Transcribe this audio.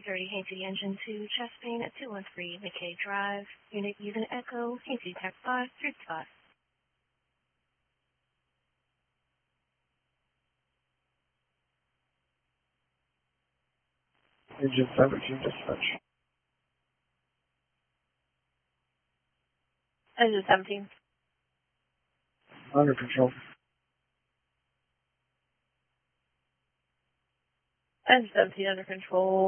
330 Hazy Engine 2, Chastain at 213 McKay Drive. Unit using Echo, Hazy Tech 5, through spot. Engine 17 dispatch. Engine 17. Under control. Engine 17 under control.